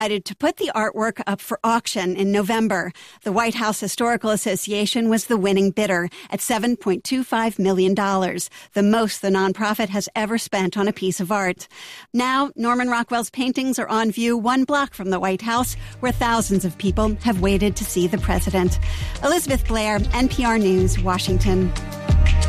decided to put the artwork up for auction in November. The White House Historical Association was the winning bidder at $7.25 million, the most the nonprofit has ever spent on a piece of art. Now, Norman Rockwell's paintings are on view 1 block from the White House, where thousands of people have waited to see the president. Elizabeth Blair, NPR News, Washington.